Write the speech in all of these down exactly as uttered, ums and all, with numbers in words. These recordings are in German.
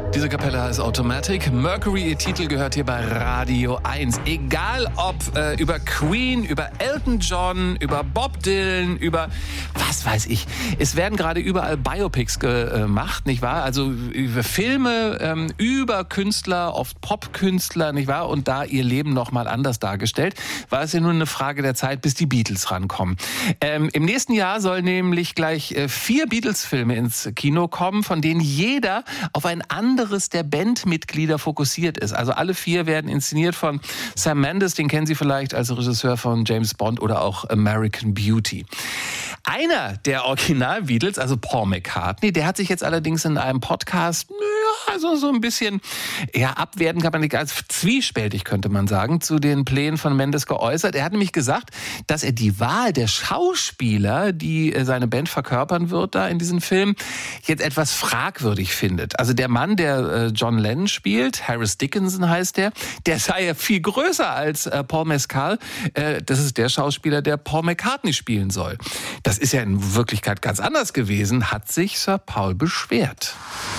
Diese Kapelle heißt Automatic. Mercury, ihr Titel gehört hier bei Radio eins. Egal ob äh, über Queen, über Elton John, über Bob Dylan, über was weiß ich. Es werden gerade überall Biopics gemacht, nicht wahr? Also über Filme, ähm, über Künstler, oft Popkünstler, nicht wahr? Und da ihr Leben noch mal anders dargestellt, war es ja nur eine Frage der Zeit, bis die Beatles rankommen. Ähm, Im nächsten Jahr sollen nämlich gleich äh, vier Beatles-Filme ins Kino kommen, von denen jeder auf ein anderes der Bandmitglieder fokussiert ist. Also alle vier werden inszeniert von Sam Mendes, den kennen Sie vielleicht als Regisseur von James Bond oder auch American Beauty. Einer der Original-Beatles, also Paul McCartney, der hat sich jetzt allerdings in einem Podcast, ja, also so ein bisschen, ja, abwertend kann man nicht, als zwiespältig könnte man sagen, zu den Plänen von Mendes geäußert. Er hat nämlich gesagt, dass er die Wahl der Schauspieler, die seine Band verkörpern wird da in diesem Film, jetzt etwas fragwürdig findet. Also der Mann, der John Lennon spielt, Harris Dickinson heißt der, der sei ja viel größer als Paul Mescal. Das ist der Schauspieler, der Paul McCartney spielen soll. Das ist ja in Wirklichkeit ganz anders gewesen, hat sich Sir Paul beschwert.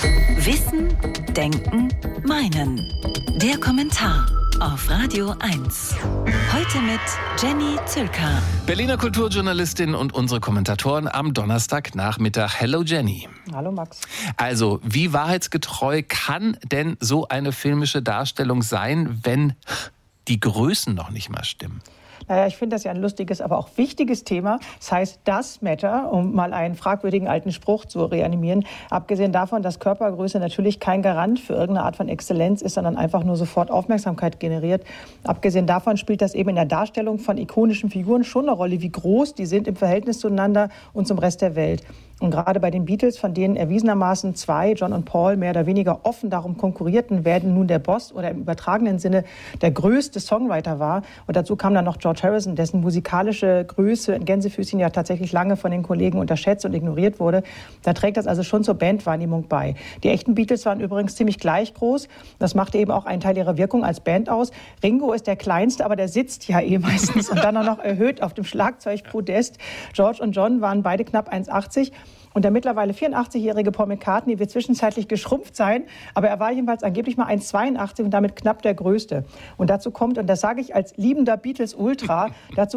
Wissen, Denken, Meinen. Der Kommentar auf Radio eins. Heute mit Jenny Zülker. Berliner Kulturjournalistin und unsere Kommentatoren am Donnerstagnachmittag. Hello Jenny. Hallo Max. Also, wie wahrheitsgetreu kann denn so eine filmische Darstellung sein, wenn die Größen noch nicht mal stimmen? Naja, ich finde das ja ein lustiges, aber auch wichtiges Thema. Das heißt, das Matter, um mal einen fragwürdigen alten Spruch zu reanimieren. Abgesehen davon, dass Körpergröße natürlich kein Garant für irgendeine Art von Exzellenz ist, sondern einfach nur sofort Aufmerksamkeit generiert. Abgesehen davon spielt das eben in der Darstellung von ikonischen Figuren schon eine Rolle, wie groß die sind im Verhältnis zueinander und zum Rest der Welt. Und gerade bei den Beatles, von denen erwiesenermaßen zwei, John und Paul, mehr oder weniger offen darum konkurrierten, wer denn nun der Boss oder im übertragenen Sinne der größte Songwriter war. Und dazu kam dann noch George Harrison, dessen musikalische Größe in Gänsefüßchen ja tatsächlich lange von den Kollegen unterschätzt und ignoriert wurde. Da trägt das also schon zur Bandwahrnehmung bei. Die echten Beatles waren übrigens ziemlich gleich groß. Das machte eben auch einen Teil ihrer Wirkung als Band aus. Ringo ist der Kleinste, aber der sitzt ja eh meistens und dann auch noch erhöht auf dem Schlagzeugpodest. George und John waren beide knapp eins Komma achtzig. Und der mittlerweile vierundachtzigjährige Paul McCartney wird zwischenzeitlich geschrumpft sein, aber er war jedenfalls angeblich mal eins Komma zweiundachtzig und damit knapp der Größte. Und dazu kommt, und das sage ich als liebender Beatles-Ultra, dazu